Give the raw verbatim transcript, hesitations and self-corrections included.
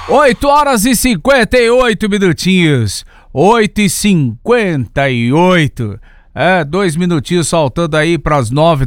oito horas e cinquenta e oito minutinhos. oito e cinquenta e oito. É, dois minutinhos faltando aí para as nove